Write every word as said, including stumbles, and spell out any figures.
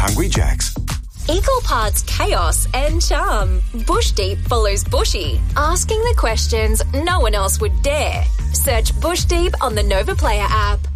Hungry Jack's. Equal parts chaos and charm. Bush Deep follows Bushy, asking the questions no one else would dare. Search Bush Deep on the Nova Player app.